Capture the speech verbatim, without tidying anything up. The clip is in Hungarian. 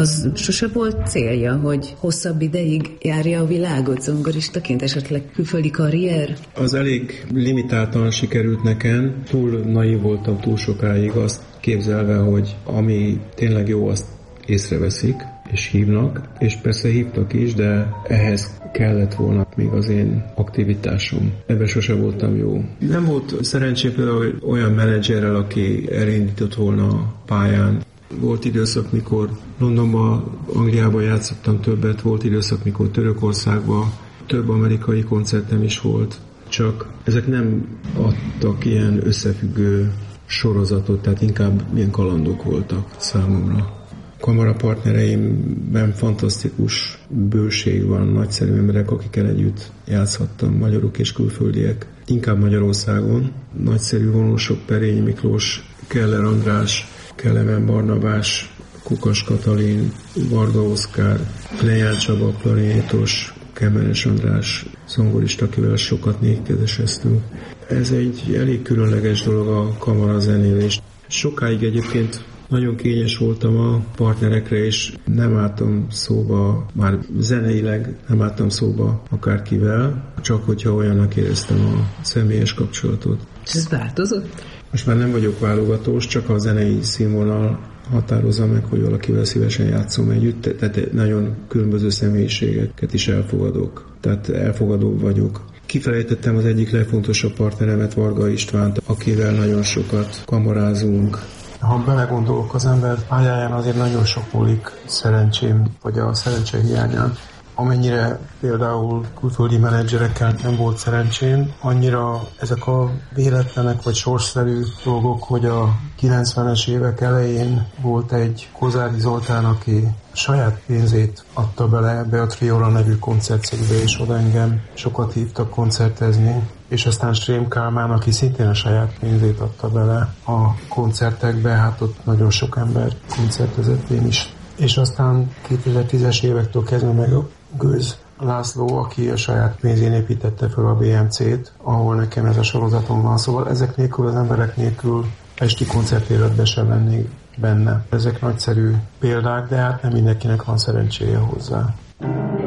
az sose volt célja, hogy hosszabb ideig járja a világot zongoristaként, esetleg külföldi karrier? Az elég limitáltan sikerült nekem. Túl naív voltam túl sokáig, azt képzelve, hogy ami tényleg jó, azt észreveszik és hívnak, és persze hívtak is, de ehhez kellett volna még az én aktivitásom. Ebben sose voltam jó. Nem volt szerencsém például olyan menedzserrel, aki elindított volna a pályán. Volt időszak, mikor Londonban, Angliában játszottam többet, volt időszak, mikor Törökországban, több amerikai koncertem is volt, csak ezek nem adtak ilyen összefüggő sorozatot, tehát inkább ilyen kalandok voltak számomra. Kamara partnereimben fantasztikus bőség van, nagyszerű emberek, akikkel együtt játszhattam, magyarok és külföldiek. Inkább Magyarországon. Nagyszerű vonósok, Perényi Miklós, Keller András, Kelemen Barnabás, Kukas Katalin, Varga Oszkár, Kleján Csaba, klarinétos, Kemenes András, zongorista, akivel sokat négkedeseztünk. Ez egy elég különleges dolog a kamara zenélés. Sokáig egyébként nagyon kényes voltam a partnerekre, és nem álltam szóba, már zeneileg nem álltam szóba akárkivel, csak hogyha olyannak éreztem a személyes kapcsolatot. És ez változott? Most már nem vagyok válogatós, csak a zenei színvonal határozza meg, hogy valakivel szívesen játszom együtt, tehát nagyon különböző személyiségeket is elfogadok, tehát elfogadó vagyok. Kifelejtettem az egyik legfontosabb partneremet, Varga Istvánt, akivel nagyon sokat kamarázunk. Ha belegondolok, az ember pályáján azért nagyon sok múlik szerencsém, vagy a szerencse hiányán. Amennyire például külföldi menedzserekkel nem volt szerencsém, annyira ezek a véletlenek vagy sorsszerű dolgok, hogy a kilencvenes évek elején volt egy Kozári Zoltán, aki saját pénzét adta bele ebbe a Triola nevű koncertcégbe, és oda engem sokat hívtak koncertezni, és aztán Strém Kálmán, aki szintén a saját pénzét adta bele a koncertekbe, hát ott nagyon sok ember koncertezett, én is. És aztán kétezer-tízes évektől kezdve meg a Gőz László, aki a saját pénzén építette fel a bé em cét, ahol nekem ez a sorozatom van. Szóval ezek nélkül, az emberek nélkül esti koncertéletbe sem lennék benne. Ezek nagyszerű példák, de hát nem mindenkinek van szerencséje hozzá.